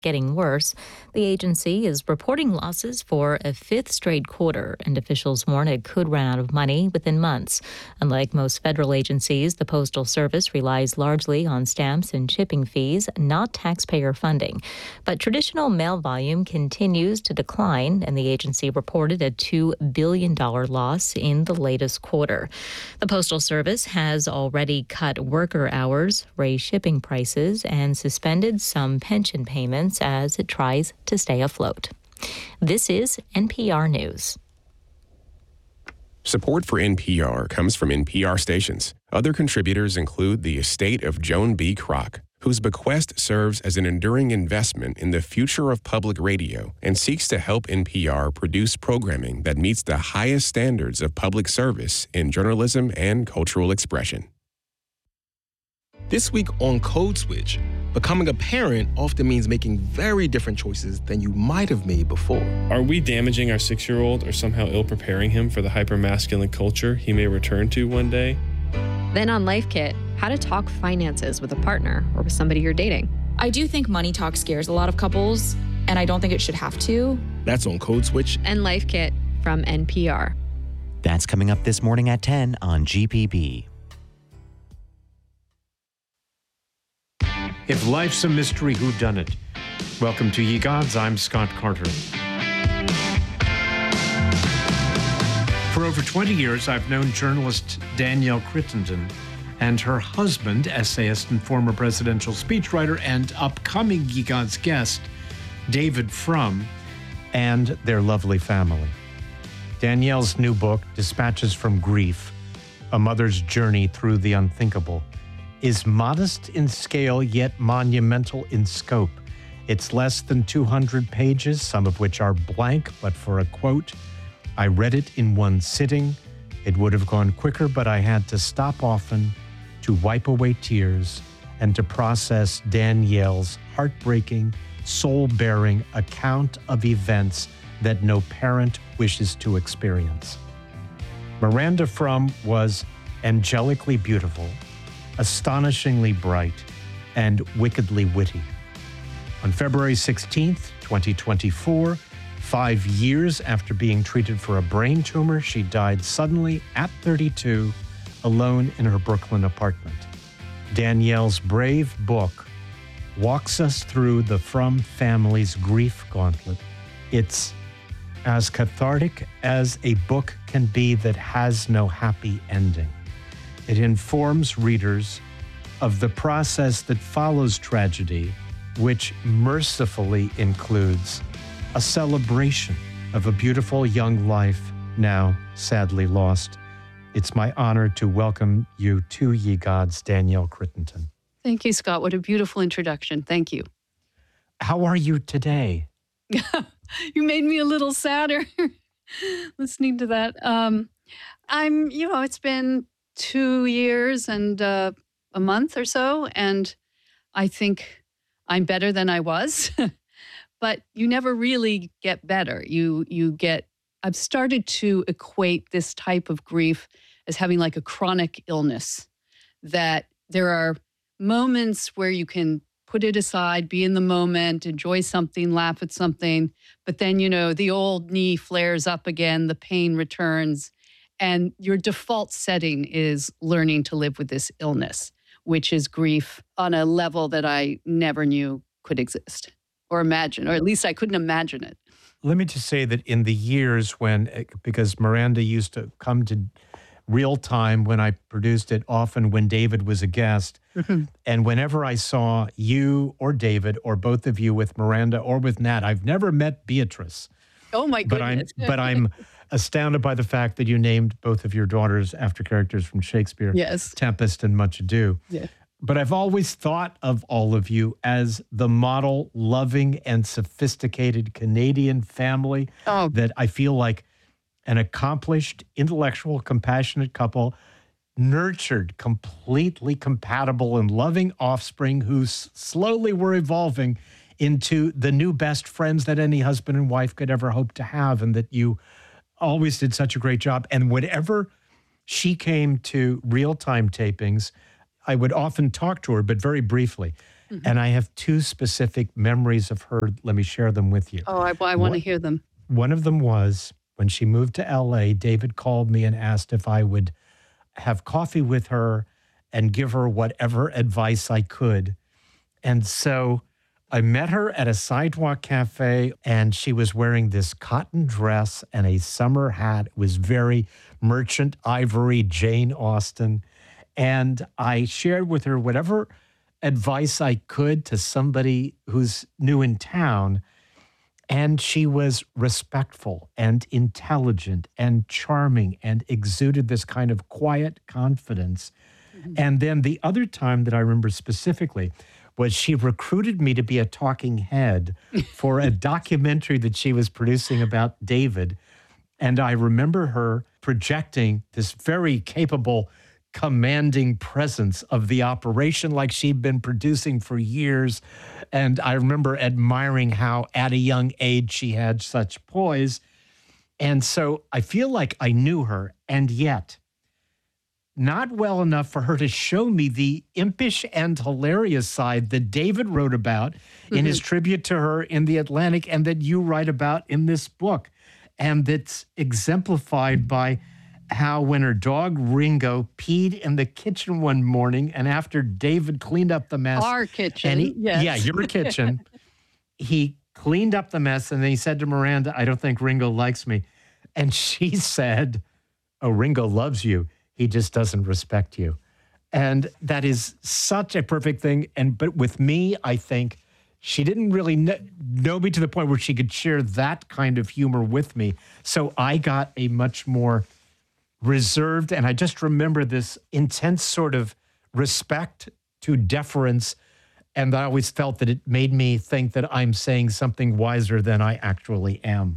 getting worse. The agency is reporting losses for a fifth straight quarter, and officials warn it could run out of money within months. Unlike most federal agencies, the Postal Service relies largely on stamps and shipping fees, not taxpayer funding. But traditional mail volume continues to decline, and the agency reported a $2 billion loss in the latest quarter. The Postal Service has already cut worker hours, raised shipping prices, and suspended some pension payments as it tries to stay afloat. This is NPR News. Support for NPR comes from NPR stations. Other contributors include the estate of Joan B. Kroc, whose bequest serves as an enduring investment in the future of public radio and seeks to help NPR produce programming that meets the highest standards of public service in journalism and cultural expression. This week on Code Switch, becoming a parent often means making very different choices than you might have made before. Are we damaging our 6-year-old or somehow ill-preparing him for the hyper-masculine culture he may return to one day? Then on Life Kit, how to talk finances with a partner or with somebody you're dating. I do think money talk scares a lot of couples, and I don't think it should have to. That's on Code Switch and Life Kit from NPR. That's coming up this morning at 10 on GPB. If life's a mystery, whodunit? Welcome to Ye Gods, I'm Scott Carter. For over 20 years, I've known journalist Danielle Crittenden and her husband, essayist and former presidential speechwriter and upcoming Ye Gods guest, David Frum, and their lovely family. Danielle's new book, Dispatches from Grief, A Mother's Journey Through the Unthinkable, is modest in scale yet monumental in scope. It's less than 200 pages, some of which are blank, but for a quote, I read it in one sitting. It would have gone quicker, but I had to stop often to wipe away tears and to process Danielle's heartbreaking, soul-bearing account of events that no parent wishes to experience. Miranda Frum was angelically beautiful, astonishingly bright, and wickedly witty. On February 16th, 2024, 5 years after being treated for a brain tumor, she died suddenly at 32, alone in her Brooklyn apartment. Danielle's brave book walks us through the Frum family's grief gauntlet. It's as cathartic as a book can be that has no happy ending. It informs readers of the process that follows tragedy, which mercifully includes a celebration of a beautiful young life now sadly lost. It's my honor to welcome you to Ye Gods, Danielle Crittenden. Thank you, Scott. What a beautiful introduction. Thank you. How are you today? You made me a little sadder listening to that. It's been 2 years and a month or so, and I think I'm better than I was. But you never really get better. I've started to equate this type of grief as having like a chronic illness, that there are moments where you can put it aside, be in the moment, enjoy something, laugh at something, but then, the old knee flares up again, the pain returns, and your default setting is learning to live with this illness, which is grief on a level that I never knew could exist or imagine, or at least I couldn't imagine it. Let me just say that in the years because Miranda used to come to Real Time when I produced it, often when David was a guest, and whenever I saw you or David or both of you with Miranda or with Nat, I've never met Beatrice. Oh my goodness. But I'm astounded by the fact that you named both of your daughters after characters from Shakespeare. Yes. Tempest and Much Ado. Yeah. But I've always thought of all of you as the model, loving, and sophisticated Canadian family that I feel like an accomplished, intellectual, compassionate couple, nurtured, completely compatible and loving offspring who slowly were evolving into the new best friends that any husband and wife could ever hope to have, and that you always did such a great job. And whenever she came to Real Time tapings, I would often talk to her, but very briefly. And I have two specific memories of her. Let me share them with you. Oh, I want to hear them. One of them was when she moved to LA, David called me and asked if I would have coffee with her and give her whatever advice I could. And so I met her at a sidewalk cafe, and she was wearing this cotton dress and a summer hat. It was very Merchant Ivory, Jane Austen. And I shared with her whatever advice I could to somebody who's new in town. And she was respectful and intelligent and charming and exuded this kind of quiet confidence. Mm-hmm. And then the other time that I remember specifically was she recruited me to be a talking head for a documentary that she was producing about David. And I remember her projecting this very capable, commanding presence of the operation like she'd been producing for years. And I remember admiring how at a young age she had such poise. And so I feel like I knew her, and yet not well enough for her to show me the impish and hilarious side that David wrote about in his tribute to her in The Atlantic, and that you write about in this book. And that's exemplified by how when her dog Ringo peed in the kitchen one morning, and after David cleaned up the mess. Our kitchen, yes. Yeah, your kitchen. He cleaned up the mess, and then he said to Miranda, "I don't think Ringo likes me." And she said, "Oh, Ringo loves you. He just doesn't respect you." And that is such a perfect thing. But with me, I think she didn't really know me to the point where she could share that kind of humor with me. So I got a much more reserved, and I just remember this intense sort of respect to deference. And I always felt that it made me think that I'm saying something wiser than I actually am.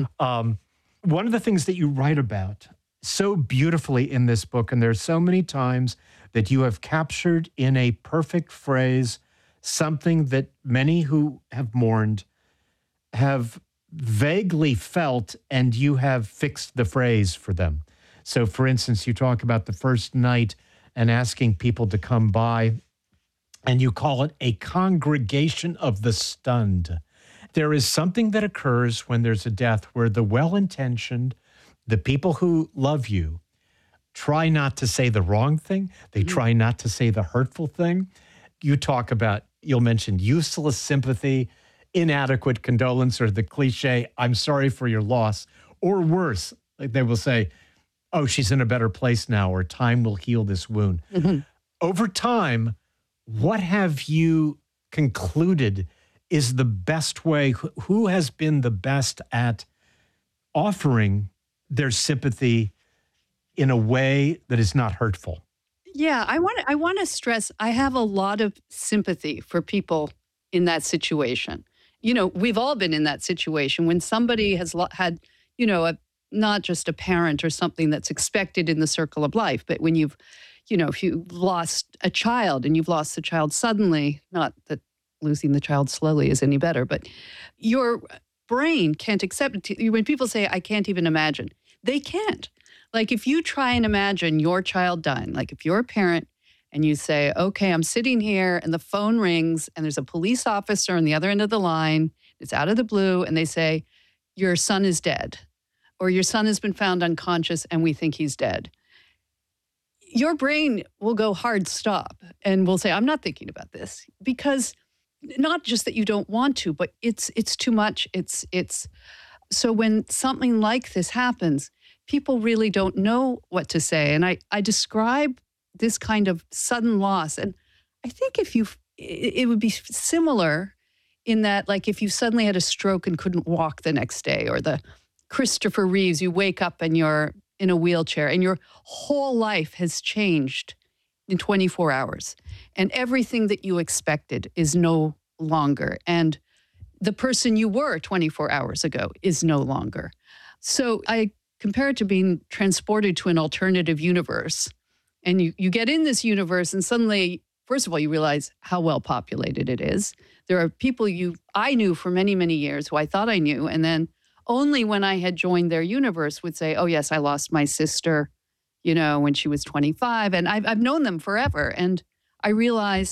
One of the things that you write about so beautifully in this book, and there's so many times that you have captured in a perfect phrase something that many who have mourned have vaguely felt, and you have fixed the phrase for them. So, for instance, you talk about the first night and asking people to come by, and you call it a congregation of the stunned. There is something that occurs when there's a death where the well-intentioned, the people who love you, try not to say the wrong thing. They try not to say the hurtful thing. You talk about, you'll mention useless sympathy, inadequate condolence, or the cliche, "I'm sorry for your loss," or worse, like they will say, "Oh, she's in a better place now," or "Time will heal this wound." Over time, what have you concluded is the best way? Who has been the best at offering their sympathy in a way that is not hurtful? Yeah, I want to stress, I have a lot of sympathy for people in that situation. You know, we've all been in that situation when somebody has had, you know, not just a parent or something that's expected in the circle of life, but when you've, you know, if you lost a child and you've lost the child suddenly, not that losing the child slowly is any better, but your brain can't accept it. When people say, "I can't even imagine," they can't. Like if you try and imagine your child dying, like if you're a parent and you say, "Okay, I'm sitting here and the phone rings and there's a police officer on the other end of the line, it's out of the blue, and they say, 'Your son is dead,' or 'Your son has been found unconscious and we think he's dead.'" Your brain will go hard stop and will say, "I'm not thinking about this," because not just that you don't want to, but it's too much. It's so when something like this happens, people really don't know what to say. And I describe this kind of sudden loss. And I think it would be similar in that, like if you suddenly had a stroke and couldn't walk the next day, or the Christopher Reeves, you wake up and you're in a wheelchair and your whole life has changed in 24 hours. And everything that you expected is no longer. And the person you were 24 hours ago is no longer. So I compare it to being transported to an alternative universe. And you get in this universe and suddenly, first of all, you realize how well populated it is. There are people I knew for many, many years who I thought I knew. And then only when I had joined their universe would say, "Oh yes, I lost my sister, you know, when she was 25. And I've known them forever. And I realize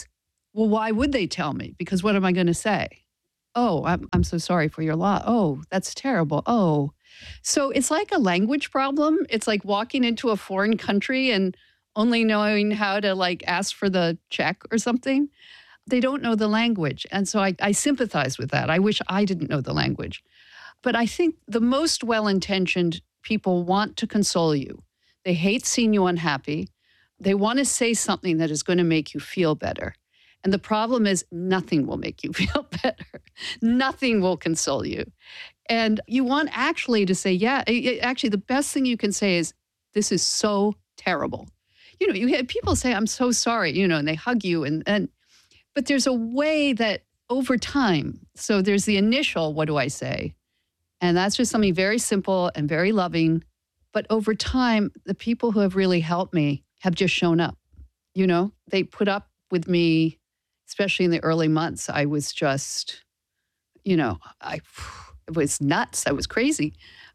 Well, why would they tell me? Because what am I going to say? Oh, I'm so sorry for your loss. Oh, that's terrible. Oh. So it's like a language problem. It's like walking into a foreign country and only knowing how to like ask for the check or something. They don't know the language. And so I sympathize with that. I wish I didn't know the language. But I think the most well-intentioned people want to console you. They hate seeing you unhappy. They want to say something that is going to make you feel better. And the problem is nothing will make you feel better. Nothing will console you. And you want actually to say, yeah, actually the best thing you can say is, this is so terrible. You know, you have people say, I'm so sorry, you know, and they hug you. But there's a way that over time, so there's the initial, what do I say? And that's just something very simple and very loving. But over time, the people who have really helped me have just shown up. You know, they put up with me, especially in the early months. I was just, you know, I was nuts. I was crazy.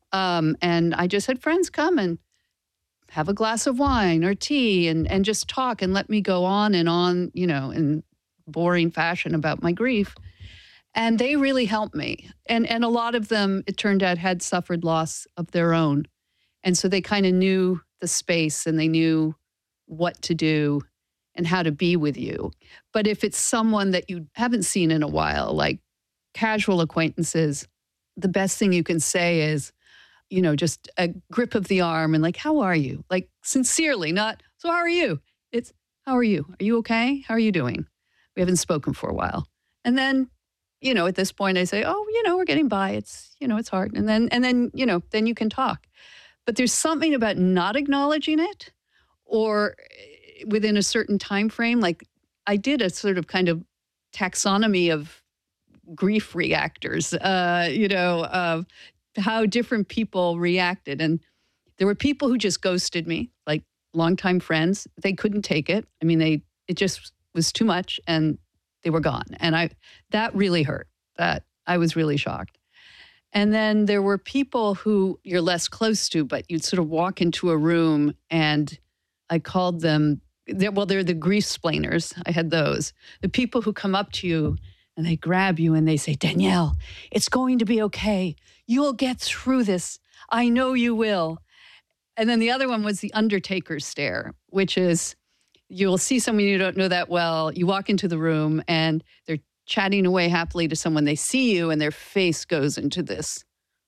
And I just had friends come and have a glass of wine or tea and just talk and let me go on, you know, in boring fashion about my grief. And they really helped me. And a lot of them, it turned out, had suffered loss of their own. And so they kind of knew the space and they knew what to do and how to be with you. But if it's someone that you haven't seen in a while, like casual acquaintances, the best thing you can say is, you know, just a grip of the arm and like, how are you? Like sincerely, not, so how are you? It's, how are you? Are you okay? How are you doing? We haven't spoken for a while. And then, you know, at this point I say, oh, you know, we're getting by. It's, you know, it's hard. And then, you know, then you can talk. But there's something about not acknowledging it or within a certain time frame. Like I did a sort of kind of taxonomy of grief reactors, you know, of how different people reacted. And there were people who just ghosted me, like longtime friends. They couldn't take it. I mean, it just was too much and they were gone. And that really hurt. That I was really shocked. And then there were people who you're less close to, but you'd sort of walk into a room and I called them, they're the grief splainers. I had those. The people who come up to you and they grab you and they say, Danielle, it's going to be okay. You'll get through this. I know you will. And then the other one was the Undertaker's stare, which is you'll see someone you don't know that well. You walk into the room and they're chatting away happily to someone. They see you and their face goes into this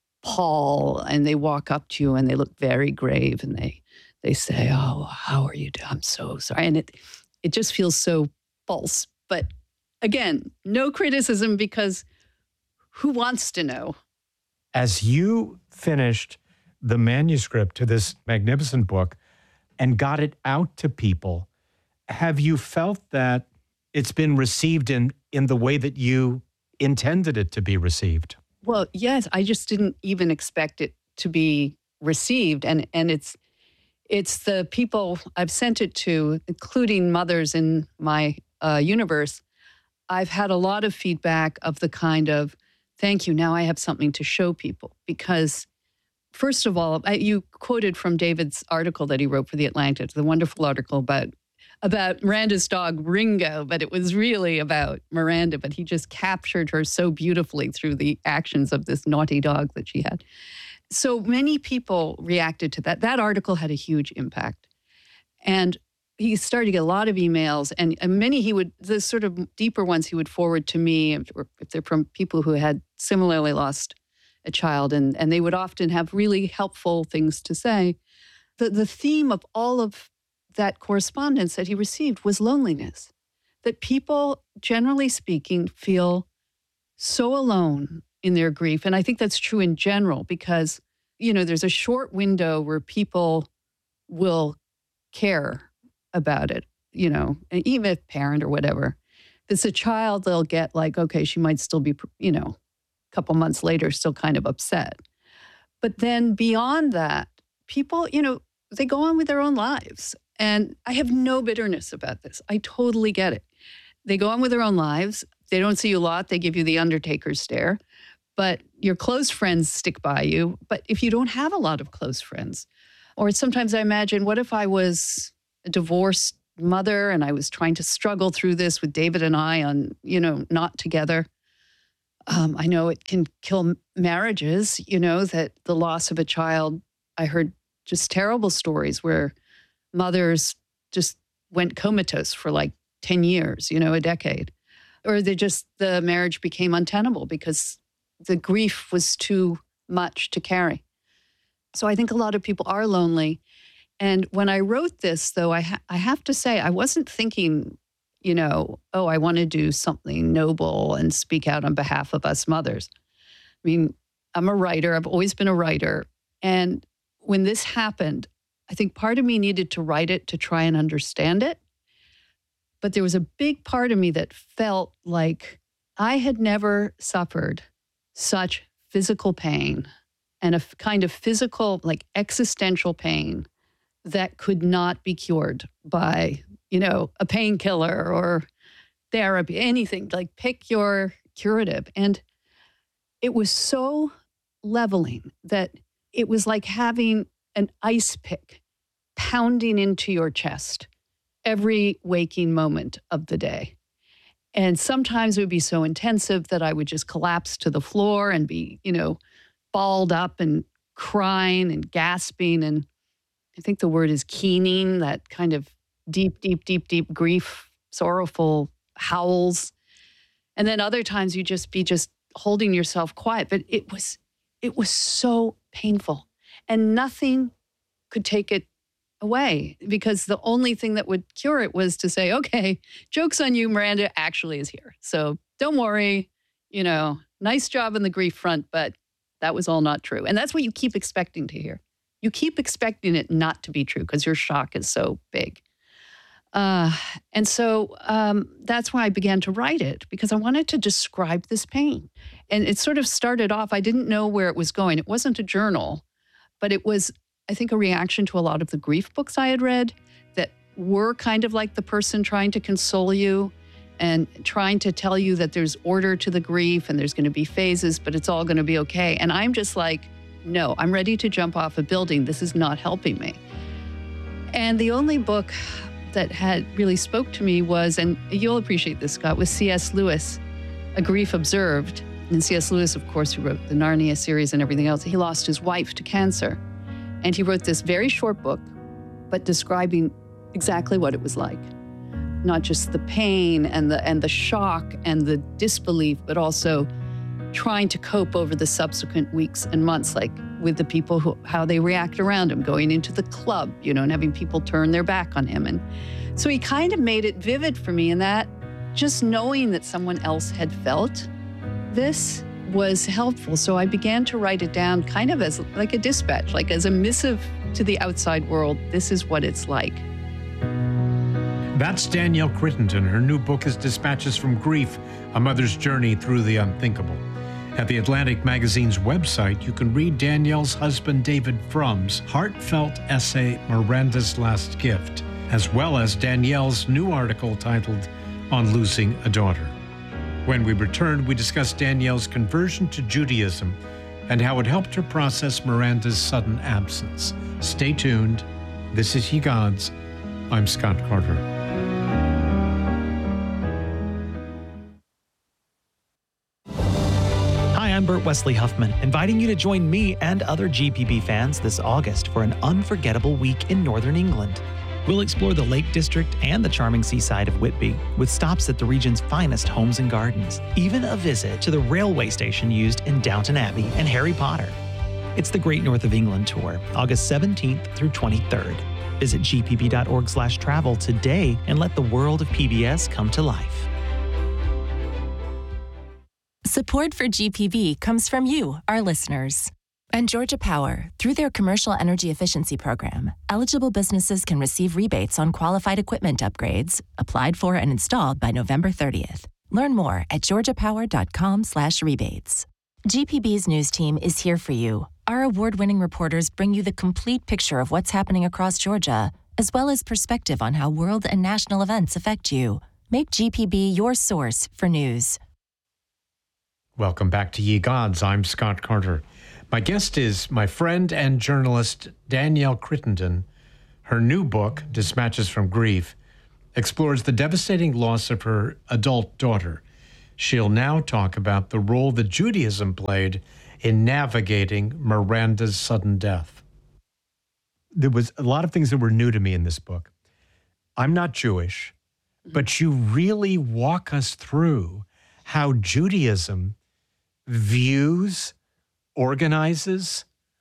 pall and they walk up to you and they look very grave and they say, oh, how are you doing? I'm so sorry. And it just feels so false. But again, no criticism because who wants to know? As you finished the manuscript to this magnificent book and got it out to people, have you felt that it's been received in the way that you intended it to be received? Well, yes, I just didn't even expect it to be received. And it's the people I've sent it to, including mothers in my universe. I've had a lot of feedback of the kind of, thank you, now I have something to show people. Because first of all, you quoted from David's article that he wrote for The Atlantic, the wonderful article about Miranda's dog, Ringo, but it was really about Miranda, but he just captured her so beautifully through the actions of this naughty dog that she had. So many people reacted to that. That article had a huge impact. And he started to get a lot of emails, and many the sort of deeper ones he would forward to me, if they're from people who had similarly lost a child, and they would often have really helpful things to say. The theme of all of that correspondence that he received was loneliness, that people, generally speaking, feel so alone in their grief. And I think that's true in general because, you know, there's a short window where people will care about it, you know, and even if parent or whatever. If it's a child, they'll get like, okay, she might still be, you know, a couple months later, still kind of upset. But then beyond that, people, you know, they go on with their own lives. And I have no bitterness about this. I totally get it. They go on with their own lives. They don't see you a lot. They give you the Undertaker's stare. But your close friends stick by you. But if you don't have a lot of close friends, or sometimes I imagine, what if I was a divorced mother, and I was trying to struggle through this with David and I on, not together. I know it can kill marriages, that the loss of a child. I heard just terrible stories where mothers just went comatose for like 10 years, a decade. Or the marriage became untenable because the grief was too much to carry. So I think a lot of people are lonely. And when I wrote this, though, I have to say, I wasn't thinking, I want to do something noble and speak out on behalf of us mothers. I mean, I'm a writer. I've always been a writer. And when this happened, I think part of me needed to write it to try and understand it. But there was a big part of me that felt like I had never suffered such physical pain and a kind of physical, like existential pain that could not be cured by, a painkiller or therapy, anything. Like pick your curative. And it was so leveling that it was like having an ice pick pounding into your chest every waking moment of the day. And sometimes it would be so intensive that I would just collapse to the floor and be, balled up and crying and gasping. And I think the word is keening, that kind of deep, deep, deep, deep grief, sorrowful howls. And then other times you just be just holding yourself quiet. But it was so painful, and nothing could take it away, because the only thing that would cure it was to say, okay, joke's on you, Miranda actually is here. So don't worry, nice job on the grief front, but that was all not true. And that's what you keep expecting to hear. You keep expecting it not to be true because your shock is so big. And so that's why I began to write it, because I wanted to describe this pain. And it sort of started off, I didn't know where it was going. It wasn't a journal, but it was, I think, a reaction to a lot of the grief books I had read that were kind of like the person trying to console you and trying to tell you that there's order to the grief and there's going to be phases, but it's all going to be okay. And I'm just like, no, I'm ready to jump off a building. This is not helping me. And the only book that had really spoke to me was, and you'll appreciate this, Scott, was C.S. Lewis, A Grief Observed. And C.S. Lewis, of course, who wrote the Narnia series and everything else, he lost his wife to cancer. And he wrote this very short book, but describing exactly what it was like. Not just the pain and the shock and the disbelief, but also trying to cope over the subsequent weeks and months, like with the people how they react around him, going into the club, and having people turn their back on him. And so he kind of made it vivid for me, in that just knowing that someone else had felt this was helpful. So I began to write it down kind of as like a dispatch, like as a missive to the outside world. This is what it's like. That's Danielle Crittenden. Her new book is Dispatches from Grief, A Mother's Journey Through the Unthinkable. At the Atlantic Magazine's website, you can read Danielle's husband David Frum's heartfelt essay, Miranda's Last Gift, as well as Danielle's new article titled On Losing a Daughter. When we return, we discuss Danielle's conversion to Judaism and how it helped her process Miranda's sudden absence. Stay tuned. This is Ye Gods. I'm Scott Carter. Hi, I'm Bert Wesley Huffman, inviting you to join me and other GPB fans this August for an unforgettable week in Northern England. We'll explore the Lake District and the charming seaside of Whitby, with stops at the region's finest homes and gardens, even a visit to the railway station used in Downton Abbey and Harry Potter. It's the Great North of England Tour, August 17th through 23rd. Visit gpb.org/travel today and let the world of PBS come to life. Support for GPB comes from you, our listeners. And Georgia Power, through their Commercial Energy Efficiency Program, eligible businesses can receive rebates on qualified equipment upgrades, applied for and installed by November 30th. Learn more at georgiapower.com/rebates. GPB's news team is here for you. Our award-winning reporters bring you the complete picture of what's happening across Georgia, as well as perspective on how world and national events affect you. Make GPB your source for news. Welcome back to Ye Gods. I'm Scott Carter. My guest is my friend and journalist Danielle Crittenden. Her new book, Dispatches from Grief, explores the devastating loss of her adult daughter. She'll now talk about the role that Judaism played in navigating Miranda's sudden death. There was a lot of things that were new to me in this book. I'm not Jewish, but you really walk us through how Judaism views, organizes,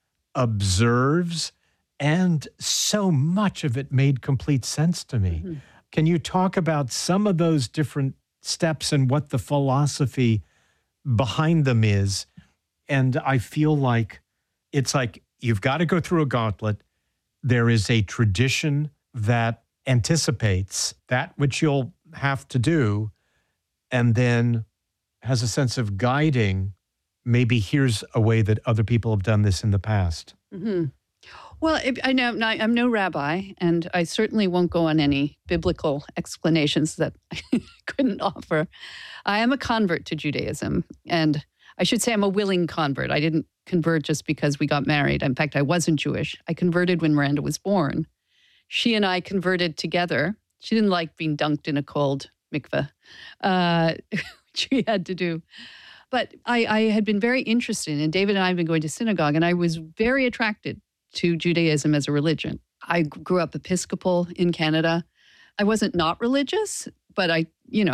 observes, and so much of it made complete sense to me. Mm-hmm. Can you talk about some of those different steps and what the philosophy behind them is? And I feel like it's like you've got to go through a gauntlet. There is a tradition that anticipates that which you'll have to do, and then has a sense of guiding. Maybe here's a way that other people have done this in the past. Mm-hmm. Well, I know I'm no rabbi, and I certainly won't go on any biblical explanations that I couldn't offer. I am a convert to Judaism, and I should say I'm a willing convert. I didn't convert just because we got married. In fact, I wasn't Jewish. I converted when Miranda was born. She and I converted together. She didn't like being dunked in a cold mikveh, which we had to do. But I had been very interested, and David and I had been going to synagogue, and I was very attracted to Judaism as a religion. I grew up Episcopal in Canada. I wasn't not religious, but I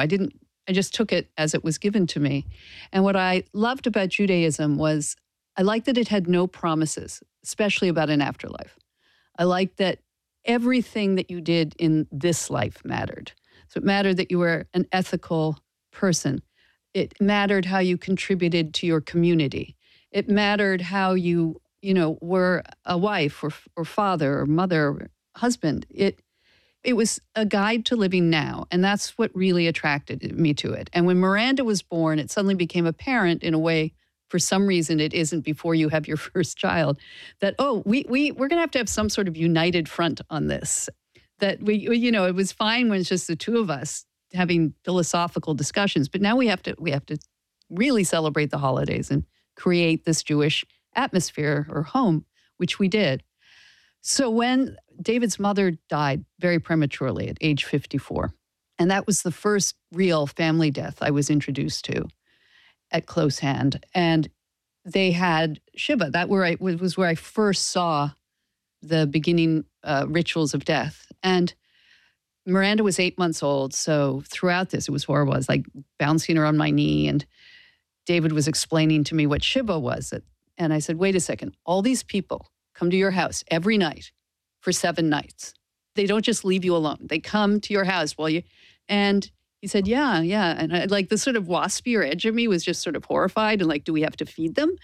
just took it as it was given to me. And what I loved about Judaism was I liked that it had no promises, especially about an afterlife. I liked that everything that you did in this life mattered. So it mattered that you were an ethical person. It mattered how you contributed to your community. It mattered how you were a wife or father or mother or husband. It was a guide to living now. And that's what really attracted me to it. And when Miranda was born, it suddenly became apparent in a way, for some reason it isn't before you have your first child, that, we're going to have some sort of united front on this. That it was fine when it's just the two of us having philosophical discussions, but now we have to really celebrate the holidays and create this Jewish atmosphere or home, which we did. So when David's mother died very prematurely at age 54, and that was the first real family death I was introduced to at close hand, and they had Shiva. That was where I first saw the beginning rituals of death. And Miranda was 8 months old, so throughout this, it was horrible. I was like bouncing her on my knee, and David was explaining to me what Shiva was. And I said, wait a second, all these people come to your house every night for 7 nights. They don't just leave you alone. They come to your house and he said, yeah. And I, like the sort of waspier edge of me was just sort of horrified and like, do we have to feed them?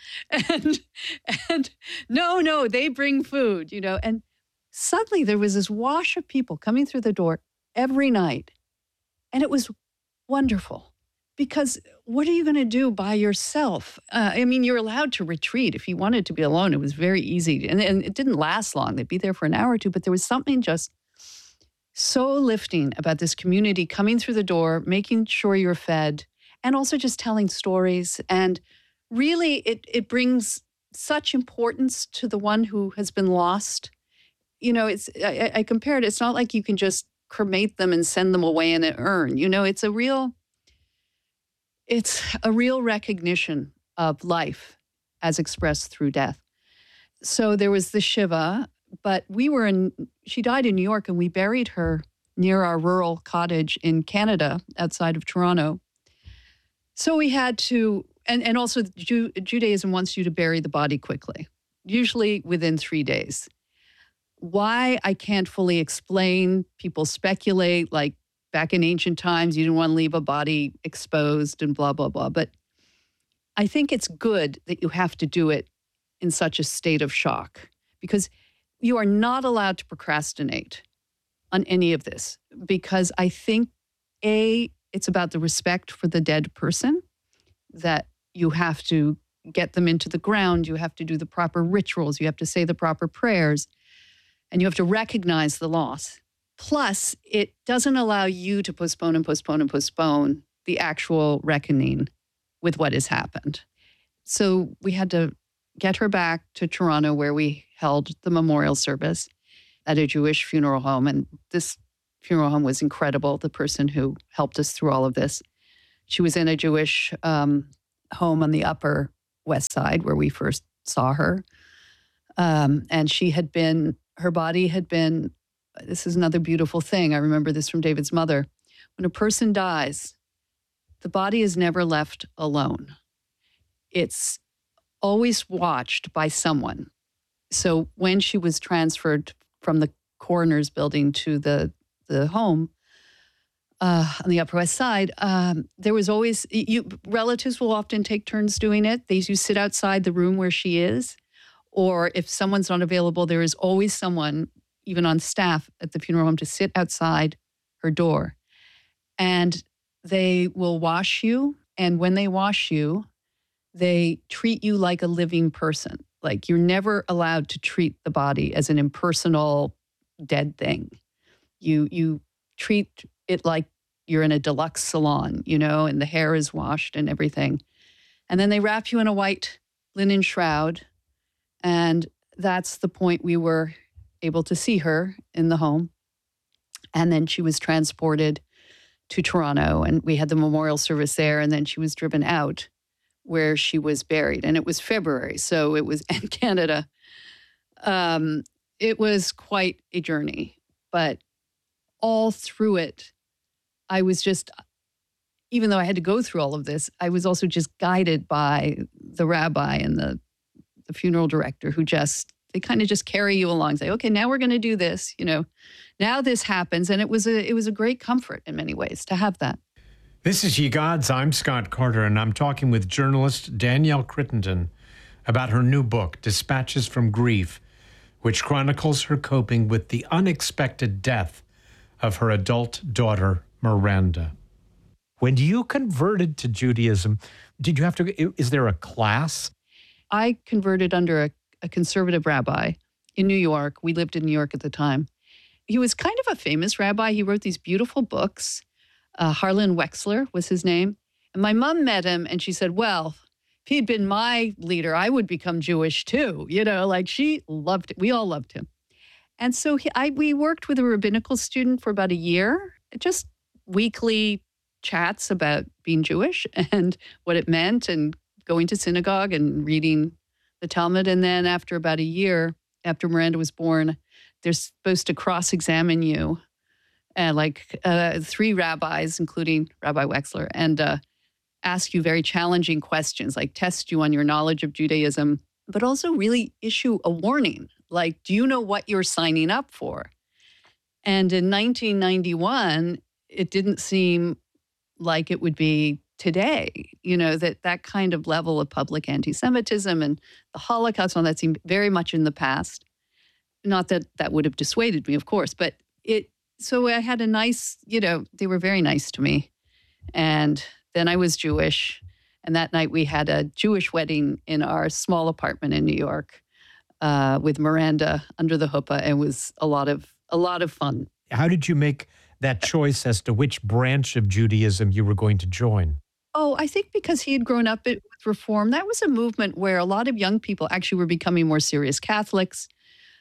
And no, they bring food, and suddenly there was this wash of people coming through the door every night. And it was wonderful. Because what are you going to do by yourself? You're allowed to retreat. If you wanted to be alone, it was very easy. And it didn't last long. They'd be there for an hour or two. But there was something just so lifting about this community coming through the door, making sure you're fed, and also just telling stories. And really, it brings such importance to the one who has been lost. I compared it. It's not like you can just cremate them and send them away in an urn. It's a real recognition of life as expressed through death. So there was the Shiva, but she died in New York, and we buried her near our rural cottage in Canada outside of Toronto. So we had to, and also Judaism wants you to bury the body quickly, usually within 3 days. Why, I can't fully explain. People speculate, like, back in ancient times, you didn't want to leave a body exposed and blah, blah, blah. But I think it's good that you have to do it in such a state of shock, because you are not allowed to procrastinate on any of this, because I think, it's about the respect for the dead person, that you have to get them into the ground, you have to do the proper rituals, you have to say the proper prayers, and you have to recognize the loss. Plus, it doesn't allow you to postpone the actual reckoning with what has happened. So we had to get her back to Toronto, where we held the memorial service at a Jewish funeral home. And this funeral home was incredible, the person who helped us through all of this. She was in a Jewish home on the Upper West Side where we first saw her. And her body had been, this is another beautiful thing. I remember this from David's mother. When a person dies, the body is never left alone. It's always watched by someone. So when she was transferred from the coroner's building to the home on the Upper West Side, there was always, relatives will often take turns doing it. You sit outside the room where she is, or if someone's not available, there is always someone, even on staff at the funeral home, to sit outside her door. And they will wash you. And when they wash you, they treat you like a living person. Like, you're never allowed to treat the body as an impersonal, dead thing. You treat it like you're in a deluxe salon, and the hair is washed and everything. And then they wrap you in a white linen shroud. And that's the point we were able to see her in the home. And then she was transported to Toronto, and we had the memorial service there. And then she was driven out where she was buried. And it was February, so it was in Canada. It was quite a journey. But all through it, I was just, even though I had to go through all of this, I was also just guided by the rabbi and the funeral director who they kind of just carry you along, say, okay, now we're going to do this, now this happens. And it was a great comfort in many ways to have that. This is Ye Gods. I'm Scott Carter, and I'm talking with journalist Danielle Crittenden about her new book, Dispatches from Grief, which chronicles her coping with the unexpected death of her adult daughter, Miranda. When you converted to Judaism, did you have to, is there a class? I converted under a conservative rabbi in New York. We lived in New York at the time. He was kind of a famous rabbi. He wrote these beautiful books. Harlan Wexler was his name. And my mom met him and she said, well, if he'd been my leader, I would become Jewish too. She loved it. We all loved him. And so we worked with a rabbinical student for about a year, just weekly chats about being Jewish and what it meant and going to synagogue and reading the Talmud. And then after about a year, after Miranda was born, they're supposed to cross-examine you, 3 rabbis, including Rabbi Wexler, and ask you very challenging questions, like test you on your knowledge of Judaism, but also really issue a warning, like, do you know what you're signing up for? And in 1991, it didn't seem like it would be today, that kind of level of public anti-Semitism and the Holocaust and all that seemed very much in the past. Not that that would have dissuaded me, of course, but so I had a nice, they were very nice to me. And then I was Jewish. And that night we had a Jewish wedding in our small apartment in New York with Miranda under the chuppah. It was a lot of fun. How did you make that choice as to which branch of Judaism you were going to join? Oh, I think because he had grown up with Reform. That was a movement where a lot of young people actually were becoming more serious Catholics.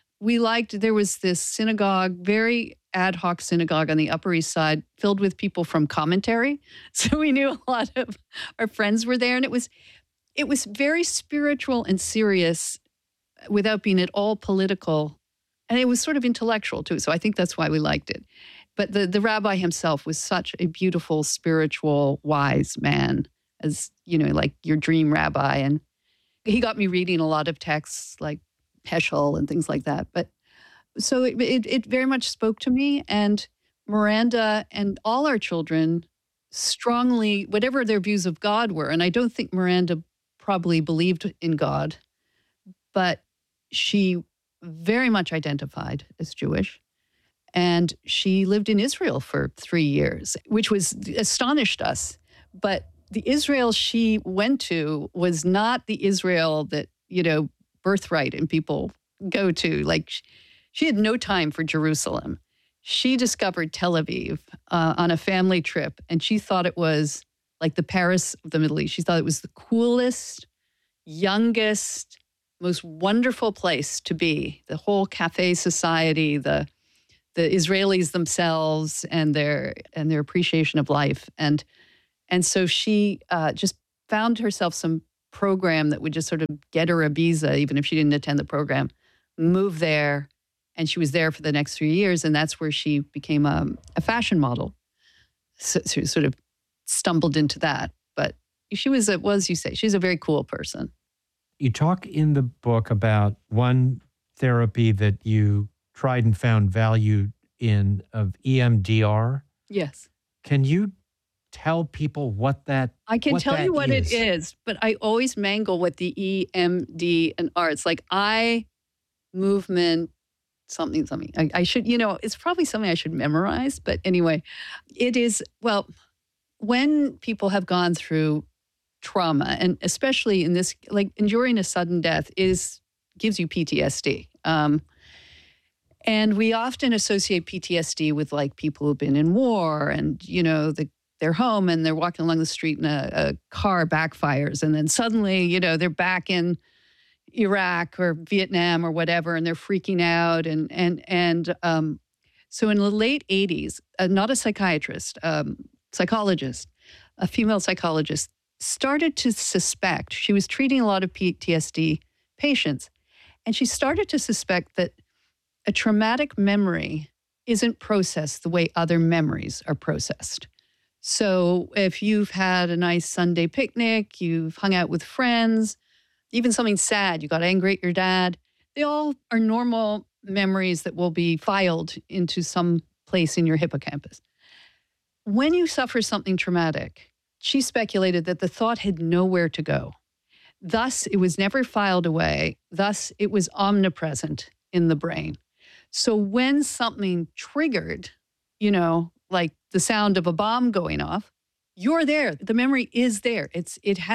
There was this synagogue, very ad hoc synagogue on the Upper East Side, filled with people from commentary. So we knew a lot of our friends were there. And it was very spiritual and serious without being at all political. And it was sort of intellectual too. So I think that's why we liked it. But the rabbi himself was such a beautiful, spiritual, wise man, as, like your dream rabbi. And he got me reading a lot of texts like Heschel and things like that. But so it very much spoke to me. And Miranda and all our children strongly, whatever their views of God were, and I don't think Miranda probably believed in God, but she very much identified as Jewish. And she lived in Israel for 3 years, which astonished us. But the Israel she went to was not the Israel that, birthright and people go to. Like, she had no time for Jerusalem. She discovered Tel Aviv on a family trip, and she thought it was like the Paris of the Middle East. She thought it was the coolest, youngest, most wonderful place to be. The whole cafe society, the Israelis themselves and their appreciation of life. And so she just found herself some program that would just sort of get her a visa, even if she didn't attend the program, move there. And she was there for the next 3 years. And that's where she became a fashion model. So sort of stumbled into that. But she was, you say, she's a very cool person. You talk in the book about one therapy that you tried and found value in of EMDR. Yes. Can you tell people what that is? I can tell you what it is, but I always mangle what the EMD and R. It's like eye movement, something. I should, it's probably something I should memorize. But anyway, it is, well, when people have gone through trauma, and especially in this, like enduring a sudden death gives you PTSD. And we often associate PTSD with like people who've been in war and, they're home and they're walking along the street and a car backfires. And then suddenly, they're back in Iraq or Vietnam or whatever, and they're freaking out. So in the late 80s, not a psychiatrist, psychologist, a female psychologist, started to suspect, she was treating a lot of PTSD patients, and she started to suspect that a traumatic memory isn't processed the way other memories are processed. So if you've had a nice Sunday picnic, you've hung out with friends, even something sad, you got angry at your dad, they all are normal memories that will be filed into some place in your hippocampus. When you suffer something traumatic, she speculated that the thought had nowhere to go. Thus, it was never filed away. Thus, it was omnipresent in the brain. So when something triggered, like the sound of a bomb going off, you're there. The memory is there. It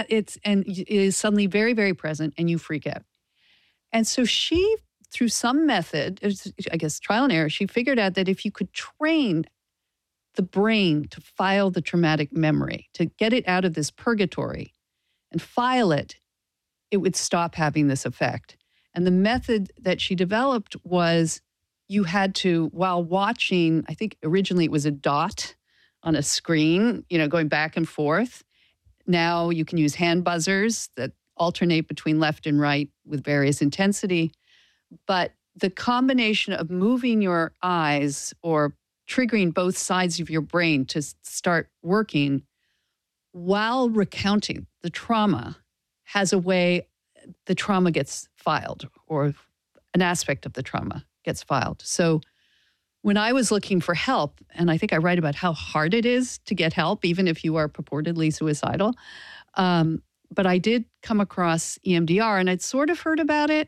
is suddenly very, very present, and you freak out. And so she, through some method, I guess trial and error, she figured out that if you could train the brain to file the traumatic memory, to get it out of this purgatory and file it, it would stop having this effect. And the method that she developed was you had to, while watching, I think originally it was a dot on a screen, going back and forth. Now you can use hand buzzers that alternate between left and right with various intensity. But the combination of moving your eyes or triggering both sides of your brain to start working while recounting the trauma has a way the trauma gets filed, or an aspect of the trauma gets filed. So when I was looking for help, and I think I write about how hard it is to get help, even if you are purportedly suicidal, but I did come across EMDR, and I'd sort of heard about it,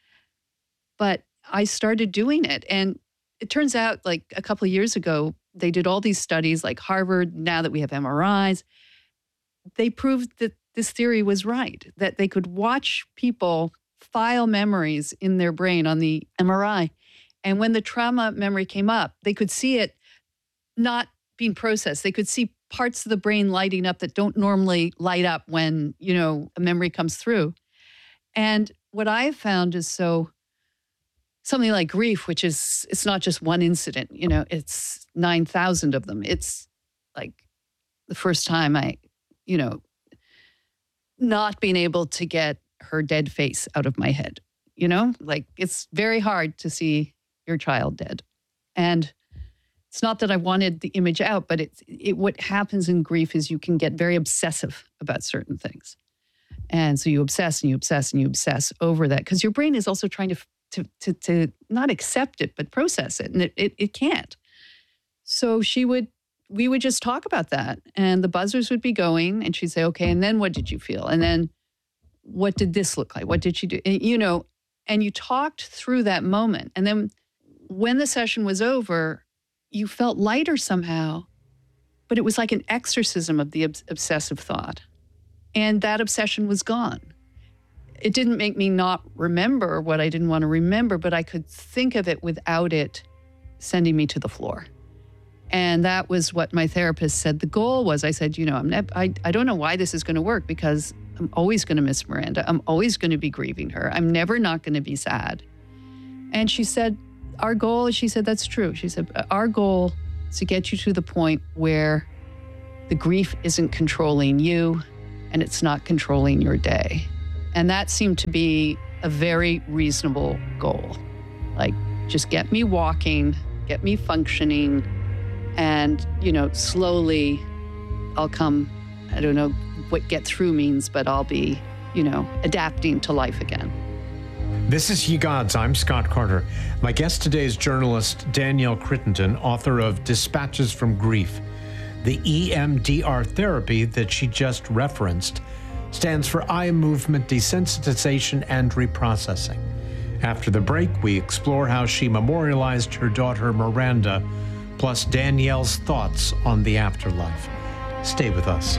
but I started doing it. And it turns out, like a couple of years ago, they did all these studies, like Harvard, now that we have MRIs, they proved that this theory was right, that they could watch people file memories in their brain on the MRI. And when the trauma memory came up, they could see it not being processed. They could see parts of the brain lighting up that don't normally light up when, a memory comes through. And what I found is something like grief, which is, it's not just one incident, it's 9,000 of them. It's like the first time I, not being able to get her dead face out of my head, like it's very hard to see your child dead. And it's not that I wanted the image out, but what happens in grief is you can get very obsessive about certain things. And so you obsess and you obsess and you obsess over that, because your brain is also trying to not accept it, but process it. And it can't. So we would just talk about that, and the buzzers would be going, and she'd say, okay, and then what did you feel? And then what did this look like? What did she do? And you talked through that moment. And then when the session was over, you felt lighter somehow, but it was like an exorcism of the obsessive thought. And that obsession was gone. It didn't make me not remember what I didn't want to remember, but I could think of it without it sending me to the floor. And that was what my therapist said the goal was. I said, I don't know why this is going to work, because I'm always going to miss Miranda. I'm always going to be grieving her. I'm never not going to be sad. And she said, our goal, she said, that's true. She said, our goal is to get you to the point where the grief isn't controlling you and it's not controlling your day. And that seemed to be a very reasonable goal. Like, just get me walking, get me functioning, and, slowly I'll come, I don't know what get through means, but I'll be, adapting to life again. This is Ye Gods. I'm Scott Carter. My guest today is journalist Danielle Crittenden, author of Dispatches from Grief. The EMDR therapy that she just referenced stands for Eye Movement Desensitization and Reprocessing. After the break, we explore how she memorialized her daughter Miranda, plus Danielle's thoughts on the afterlife. Stay with us.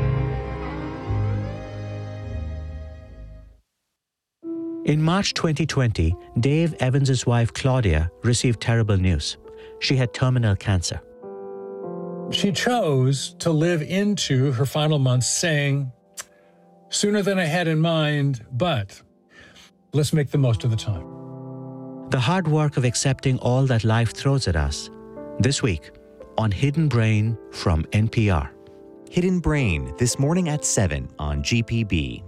In March 2020, Dave Evans' wife Claudia received terrible news. She had terminal cancer. She chose to live into her final months saying, sooner than I had in mind, but let's make the most of the time. The hard work of accepting all that life throws at us. This week on Hidden Brain from NPR. Hidden Brain, this morning at 7 on GPB.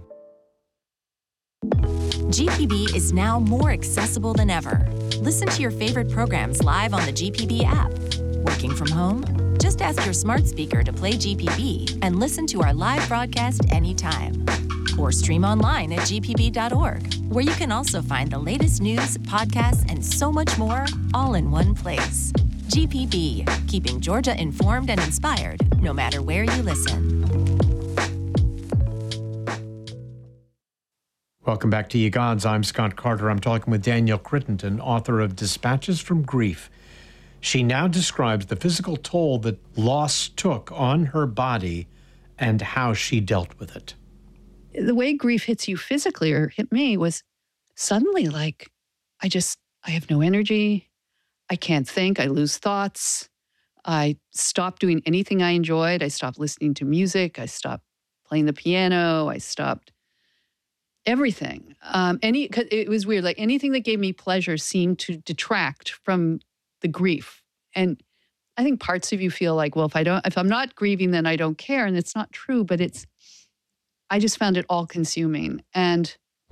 GPB is now more accessible than ever. Listen to your favorite programs live on the GPB app. Working from home? Just ask your smart speaker to play GPB and listen to our live broadcast anytime. Or stream online at gpb.org, where you can also find the latest news, podcasts, and so much more, all in one place. GPB, keeping Georgia informed and inspired, no matter where you listen. Welcome back to Ye Gods. I'm Scott Carter. I'm talking with Danielle Crittenden, author of Dispatches from Grief. She now describes the physical toll that loss took on her body and how she dealt with it. The way grief hits you physically, or hit me, was suddenly like, I have no energy. I can't think. I lose thoughts. I stopped doing anything I enjoyed. I stopped listening to music. I stopped playing the piano. I stopped everything. Cause it was weird. Like, anything that gave me pleasure seemed to detract from the grief. And I think parts of you feel like, well, if I'm not grieving, then I don't care. And it's not true, but I just found it all consuming. And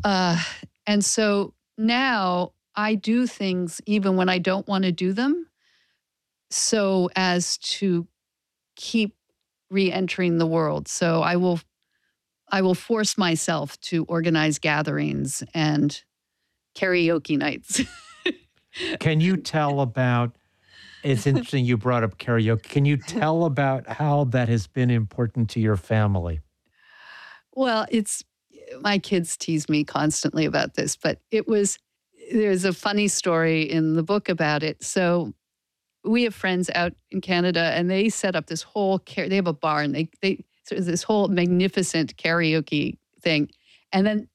so now I do things even when I don't want to do them, so as to keep re-entering the world. So I will force myself to organize gatherings and karaoke nights. Can you tell about, it's interesting you brought up karaoke. Can you tell about how that has been important to your family? Well, my kids tease me constantly about this, but there's a funny story in the book about it. So we have friends out in Canada, and they set up this whole, they have a bar, and so this whole magnificent karaoke thing. And then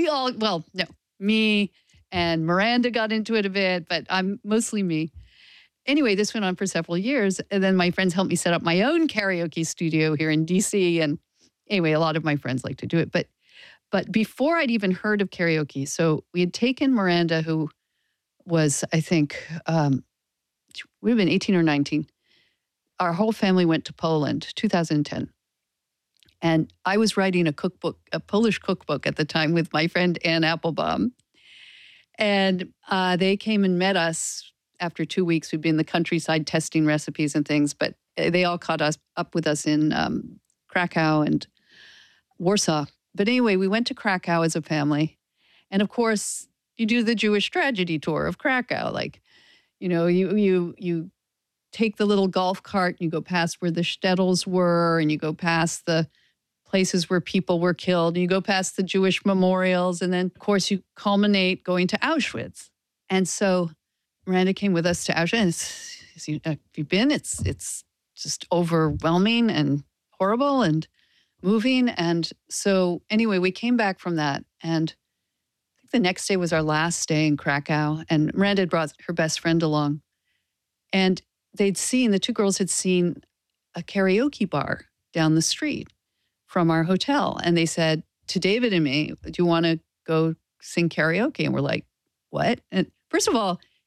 me and Miranda got into it a bit, but I'm mostly me. Anyway, this went on for several years. And then my friends helped me set up my own karaoke studio here in DC. And anyway, a lot of my friends like to do it. But before I'd even heard of karaoke, so we had taken Miranda, who was, I think, would have been 18 or 19. Our whole family went to Poland, 2010. And I was writing a Polish cookbook at the time with my friend Ann Applebaum. And they came and met us after 2 weeks. We'd been in the countryside testing recipes and things, but they all caught up with us in Krakow and Warsaw. But anyway, we went to Krakow as a family. And of course, you do the Jewish tragedy tour of Krakow. Like, you take the little golf cart and you go past where the shtetls were, and you go past the places where people were killed, and you go past the Jewish memorials. And then, of course, you culminate going to Auschwitz. And so Miranda came with us to Auschwitz. Have you been? It's just overwhelming and horrible and moving. And so anyway, we came back from that. And I think the next day was our last day in Krakow. And Miranda had brought her best friend along. And the two girls had seen a karaoke bar down the street from our hotel. And they said to David and me, do you want to go sing karaoke? And we're like, what? And first of all,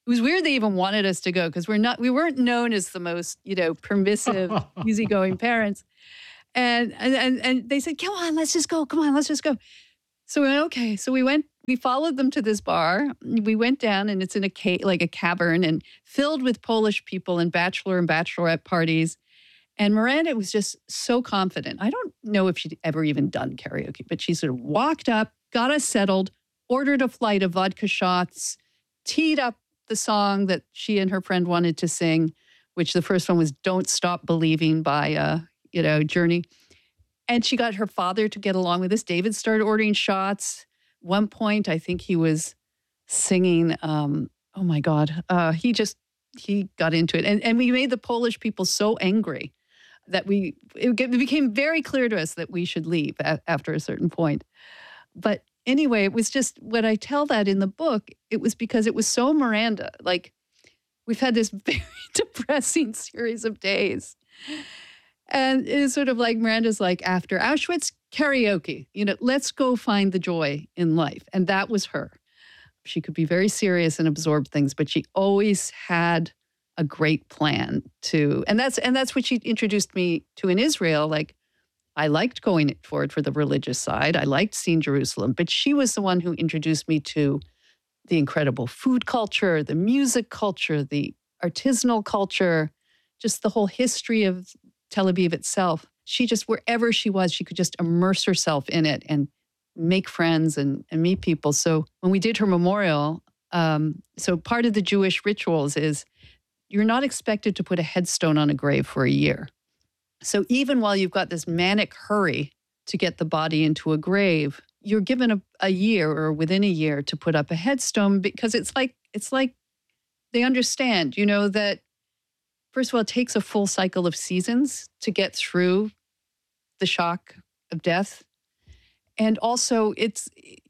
It was weird they even wanted us to go because we weren't known as the most, permissive, easygoing parents. And they said, come on, let's just go. Come on, let's just go. So we went, okay. So we followed them to this bar. We went down and it's in a cavern and filled with Polish people and bachelor and bachelorette parties. And Miranda was just so confident. I don't know if she'd ever even done karaoke, but she sort of walked up, got us settled, ordered a flight of vodka shots, teed up the song that she and her friend wanted to sing, which the first one was Don't Stop Believing by, Journey. And she got her father to get along with this. David started ordering shots. One point, I think he was singing, oh my God, he got into it. And we made the Polish people so angry that it became very clear to us that we should leave after a certain point. But anyway, it was just, when I tell that in the book, it was because it was so Miranda. Like, we've had this very depressing series of days. And it's sort of like Miranda's like, after Auschwitz, karaoke. Let's go find the joy in life. And that was her. She could be very serious and absorb things, but she always had a great plan and that's what she introduced me to in Israel. Like, I liked going forward for the religious side. I liked seeing Jerusalem, but she was the one who introduced me to the incredible food culture, the music culture, the artisanal culture, just the whole history of Tel Aviv itself. She just, wherever she was, she could just immerse herself in it and make friends and meet people. So when we did her memorial, so part of the Jewish rituals is you're not expected to put a headstone on a grave for a year. So even while you've got this manic hurry to get the body into a grave, you're given a year or within a year to put up a headstone, because it's like they understand, that first of all, it takes a full cycle of seasons to get through the shock of death. And also it's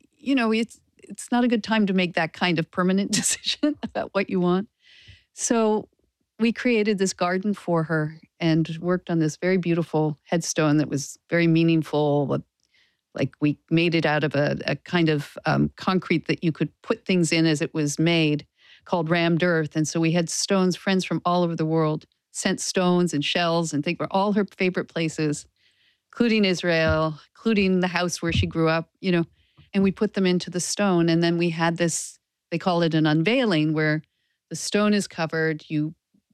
not a good time to make that kind of permanent decision about what you want. So we created this garden for her and worked on this very beautiful headstone that was very meaningful. Like, we made it out of a kind of concrete that you could put things in as it was made, called rammed earth. And so we had friends from all over the world sent stones and shells and things, were all her favorite places, including Israel, including the house where she grew up, and we put them into the stone. And then we had this, they call it an unveiling, where the stone is covered. You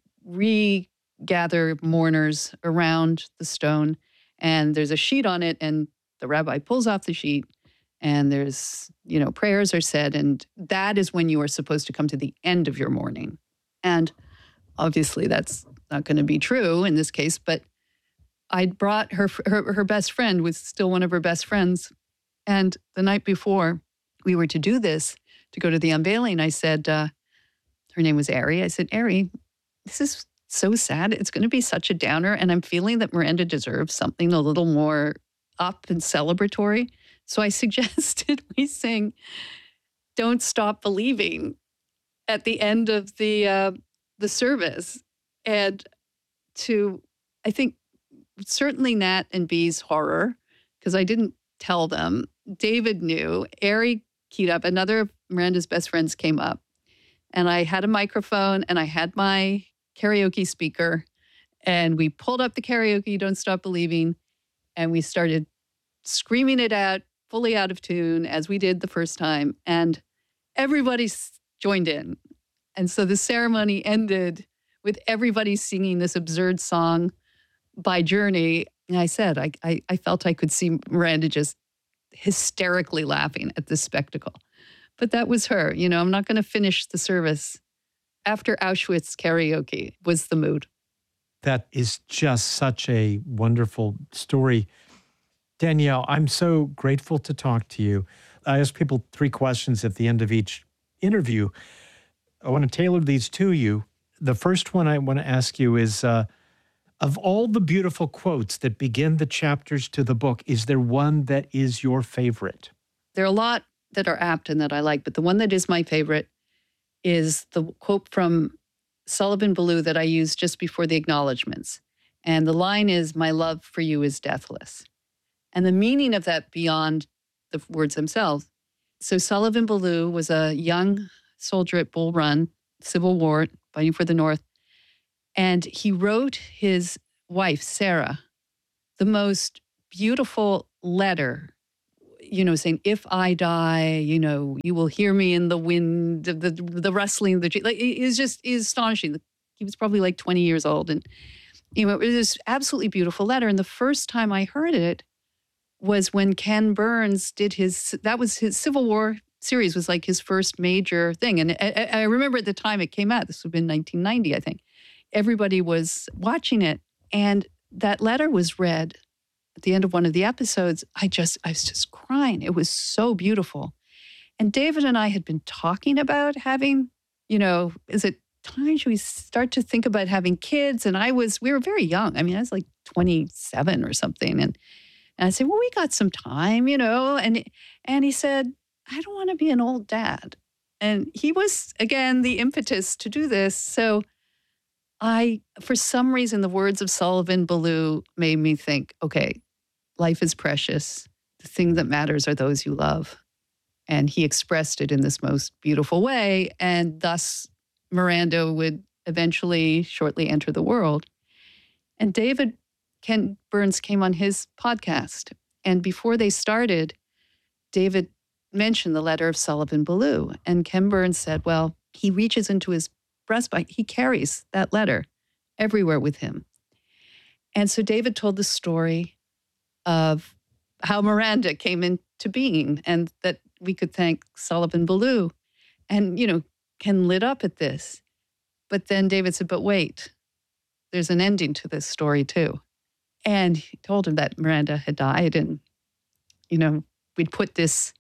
regather mourners around the stone, and there's a sheet on it, and the rabbi pulls off the sheet, and there's, prayers are said. And that is when you are supposed to come to the end of your mourning. And obviously that's not going to be true in this case, but I brought her best friend, was still one of her best friends. And the night before we were to do this, to go to the unveiling, I said, her name was Ari. I said, Ari, this is so sad. It's going to be such a downer. And I'm feeling that Miranda deserves something a little more up and celebratory. So I suggested we sing Don't Stop Believing at the end of the service. And I think, certainly Nat and Bee's horror, because I didn't tell them. David knew. Ari keyed up. Another of Miranda's best friends came up. And I had a microphone and I had my karaoke speaker. And we pulled up the karaoke, Don't Stop Believing. And we started screaming it out, fully out of tune, as we did the first time. And everybody joined in. And so the ceremony ended with everybody singing this absurd song by Journey. And I said, I felt I could see Miranda just hysterically laughing at this spectacle. But that was her. I'm not going to finish the service. After Auschwitz, karaoke was the mood. That is just such a wonderful story. Danielle, I'm so grateful to talk to you. I ask people 3 questions at the end of each interview. I want to tailor these to you. The first one I want to ask you is, of all the beautiful quotes that begin the chapters to the book, is there one that is your favorite? There are a lot that are apt and that I like, but the one that is my favorite is the quote from Sullivan Ballou that I used just before the acknowledgments. And the line is, "My love for you is deathless." And the meaning of that beyond the words themselves. So Sullivan Ballou was a young soldier at Bull Run Civil War, fighting for the North. And he wrote his wife, Sarah, the most beautiful letter, saying, if I die, you will hear me in the wind, the rustling of the tree. Like, it's astonishing. He was probably like 20 years old. And, it was this absolutely beautiful letter. And the first time I heard it was when Ken Burns did his Civil War series was like his first major thing. And I remember at the time it came out, this would have been 1990, I think. Everybody was watching it. And that letter was read at the end of one of the episodes. I was just crying. It was so beautiful. And David and I had been talking about having, is it time should we start to think about having kids? And we were very young. I mean, I was like 27 or something. And I said, well, we got some time, and he said, I don't want to be an old dad. And he was, again, the impetus to do this. So for some reason, the words of Sullivan Ballou made me think, okay, life is precious. The thing that matters are those you love. And he expressed it in this most beautiful way. And thus, Miranda would eventually shortly enter the world. And Ken Burns came on his podcast. And before they started, David mentioned the letter of Sullivan Ballou. And Ken Burns said, well, he reaches into his breast pocket. He carries that letter everywhere with him. And so David told the story of how Miranda came into being and that we could thank Sullivan Ballou. And, Ken lit up at this. But then David said, but wait, there's an ending to this story too. And he told him that Miranda had died and, we'd put this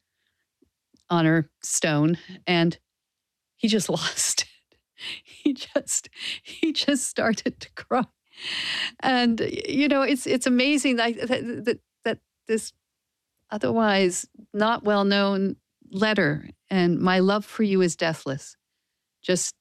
on her stone and he just lost it. He just started to cry. And, it's amazing that this otherwise not well-known letter and my love for you is deathless just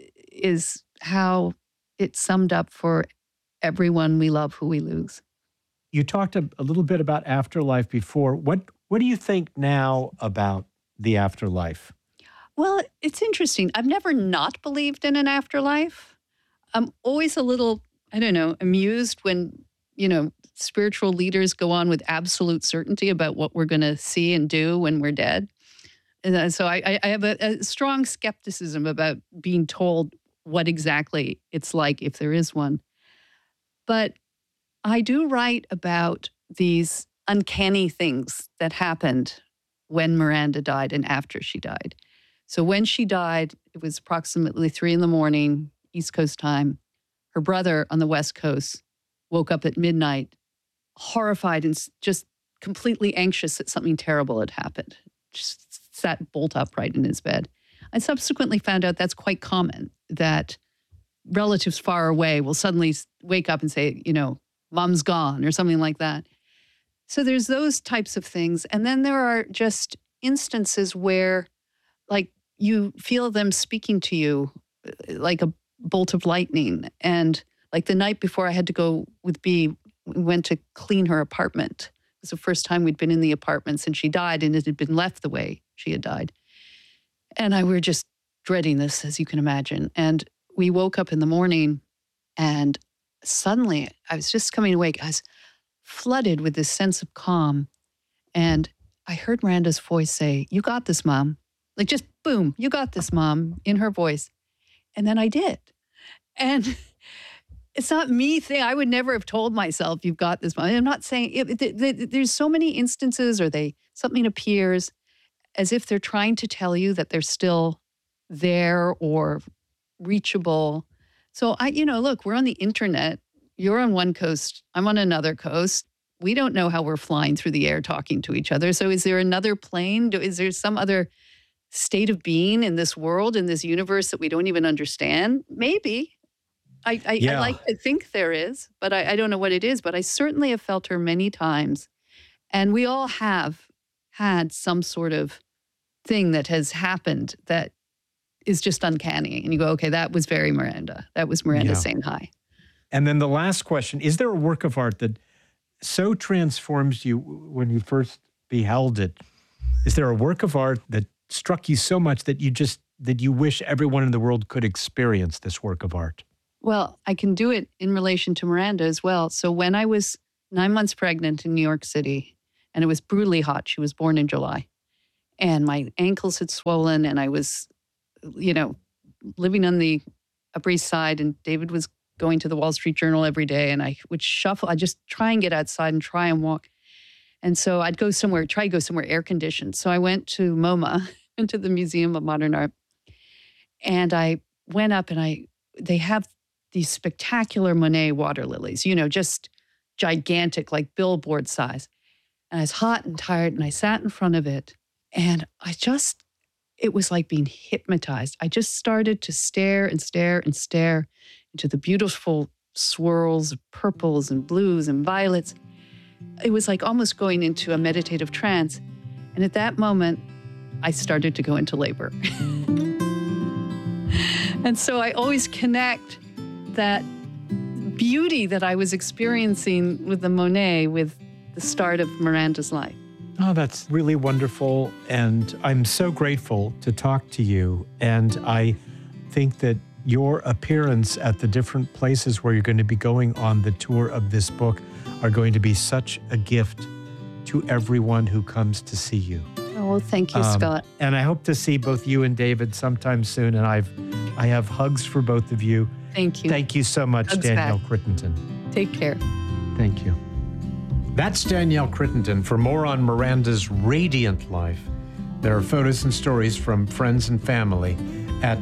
is how it summed up for everyone we love who we lose. You talked a little bit about afterlife before. What do you think now about the afterlife? Well, it's interesting. I've never not believed in an afterlife. I'm always a little, amused when, spiritual leaders go on with absolute certainty about what we're going to see and do when we're dead. And so I have a strong skepticism about being told what exactly it's like if there is one. But I do write about these uncanny things that happened when Miranda died and after she died. So when she died, it was approximately 3 a.m, East Coast time. Her brother on the West Coast woke up at midnight, horrified and just completely anxious that something terrible had happened. Just sat bolt upright in his bed. I subsequently found out that's quite common, that relatives far away will suddenly wake up and say, mom's gone or something like that. So there's those types of things. And then there are just instances where, like, you feel them speaking to you like a bolt of lightning. And like the night before I had to go with Bea, we went to clean her apartment. It was the first time we'd been in the apartment since she died, and it had been left the way she had died. And we were just dreading this, as you can imagine. And we woke up in the morning, and suddenly I was just coming awake. I was flooded with this sense of calm. And I heard Miranda's voice say, "You got this, Mom." Like, just boom, "You got this, Mom," in her voice. And then I did. And it's not me saying, I would never have told myself, "You've got this, Mom." I'm not saying, there's so many instances, or something appears as if they're trying to tell you that they're still there or reachable. So look, we're on the internet. You're on one coast, I'm on another coast. We don't know how we're flying through the air talking to each other. So is there another plane? Is there some other state of being in this world, in this universe that we don't even understand? Maybe. I like to think there is, but I don't know what it is. But I certainly have felt her many times. And we all have had some sort of thing that has happened that is just uncanny. And you go, okay, that was very Miranda. That was Miranda saying hi. And then the last question, is there a work of art that so transforms you when you first beheld it? Is there a work of art that struck you so much that you just that you wish everyone in the world could experience this work of art? Well, I can do it in relation to Miranda as well. So when I was 9 months pregnant in New York City, and it was brutally hot, she was born in July, and my ankles had swollen, and I was, living on the Upper East Side, and David was going to the Wall Street Journal every day, and I would shuffle. I'd just try and get outside and try and walk. And so I'd try to go somewhere air conditioned. So I went to MoMA, into the Museum of Modern Art, and I went up, and they have these spectacular Monet water lilies, just gigantic, like billboard size. And I was hot and tired, and I sat in front of it, and it was like being hypnotized. I just started to stare and stare and stare into the beautiful swirls of purples and blues and violets. It was like almost going into a meditative trance. And at that moment, I started to go into labor. And so I always connect that beauty that I was experiencing with the Monet with the start of Miranda's life. Oh, that's really wonderful. And I'm so grateful to talk to you. And I think that your appearance at the different places where you're going to be going on the tour of this book are going to be such a gift to everyone who comes to see you. Oh, well, thank you, Scott. And I hope to see both you and David sometime soon. And I have hugs for both of you. Thank you. Thank you so much, Hugs Danielle back. Crittenden. Take care. Thank you. That's Danielle Crittenden. For more on Miranda's radiant life, there are photos and stories from friends and family at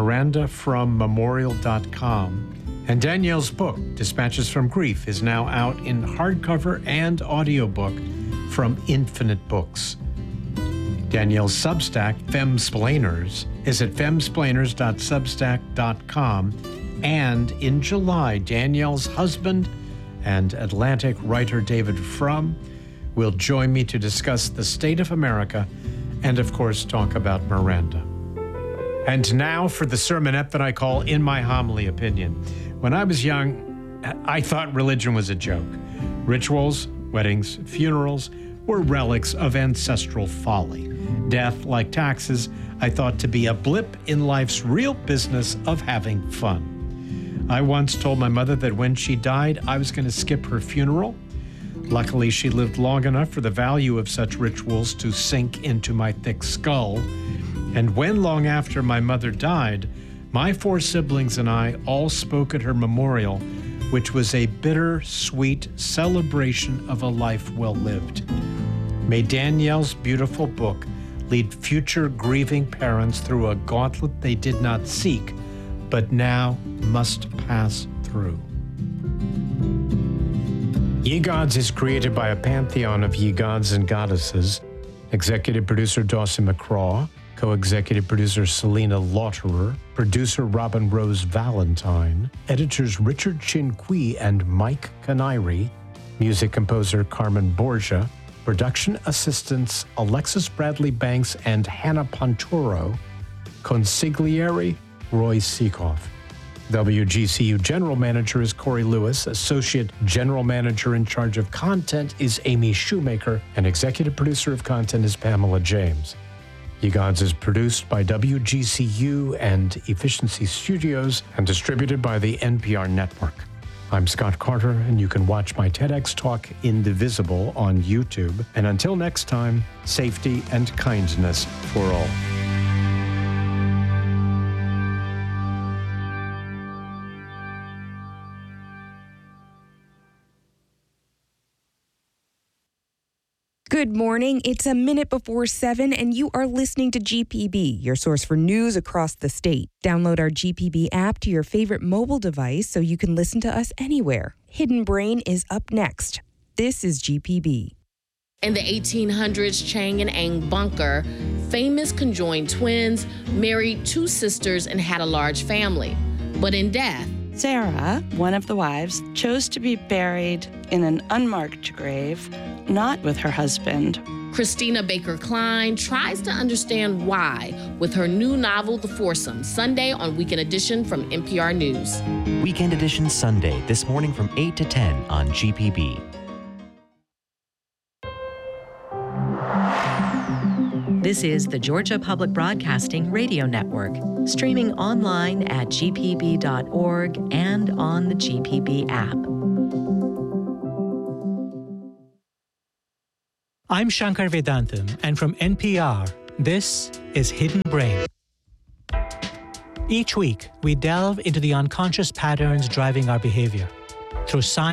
mirandafrommemorial.com. And Danielle's book, Dispatches from Grief, is now out in hardcover and audiobook from Infinite Books. Danielle's Substack, Femsplainers, is at femsplainers.substack.com. And in July, Danielle's husband and Atlantic writer David Frum will join me to discuss the state of America and, of course, talk about Miranda. And now for the sermonette that I call In My Homily Opinion. When I was young, I thought religion was a joke. Rituals, weddings, funerals were relics of ancestral folly. Death, like taxes, I thought to be a blip in life's real business of having fun. I once told my mother that when she died, I was going to skip her funeral. Luckily, she lived long enough for the value of such rituals to sink into my thick skull. And when, long after my mother died, my 4 siblings and I all spoke at her memorial, which was a bitter-sweet celebration of a life well lived. May Danielle's beautiful book lead future grieving parents through a gauntlet they did not seek, but now must pass through. Ye Gods is created by a pantheon of ye gods and goddesses. Executive producer Dawson McCraw, co-executive producer Selena Lauterer, producer Robin Rose Valentine, editors Richard Chinqui and Mike Canary, music composer Carmen Borgia, production assistants Alexis Bradley Banks and Hannah Ponturo, consigliere Roy Seekoff. WGCU General Manager is Corey Lewis, Associate General Manager in charge of content is Amy Shoemaker, and Executive Producer of Content is Pamela James. Ye Gods is produced by WGCU and Efficiency Studios and distributed by the NPR Network. I'm Scott Carter, and you can watch my TEDx talk Indivisible on YouTube. And until next time, safety and kindness for all. Good morning. It's a minute before 7, and you are listening to GPB, your source for news across the state. Download our GPB app to your favorite mobile device so you can listen to us anywhere. Hidden Brain is up next. This is GPB. In the 1800s, Chang and Ang Bunker, famous conjoined twins, married 2 sisters and had a large family. But in death, Sarah, one of the wives, chose to be buried in an unmarked grave, not with her husband. Christina Baker Klein tries to understand why with her new novel, The Foursome, Sunday on Weekend Edition from NPR News. Weekend Edition Sunday, this morning from 8 to 10 on GPB. This This is the Georgia Public Broadcasting Radio Network, streaming online at gpb.org and on the GPB app. I'm Shankar Vedantam, and from NPR, this is Hidden Brain. Each week, we delve into the unconscious patterns driving our behavior through science